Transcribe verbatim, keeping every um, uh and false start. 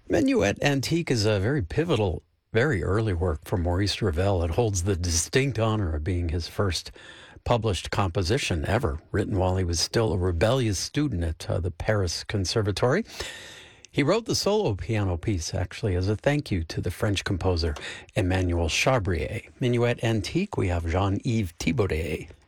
Minuet Antique is a very pivotal, very early work from Maurice Ravel. It holds the distinct honor of being his first published composition ever, written while he was still a rebellious student at uh, the Paris Conservatory. He wrote the solo piano piece, actually, as a thank you to the French composer Emmanuel Chabrier. Minuet Antique, we have Jean-Yves Thibaudet.